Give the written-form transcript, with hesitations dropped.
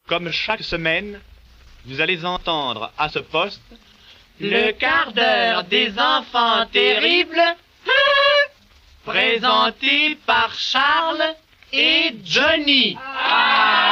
Comme chaque semaine, vous allez entendre à ce poste le quart d'heure des enfants terribles, présenté par Charles et Johnny.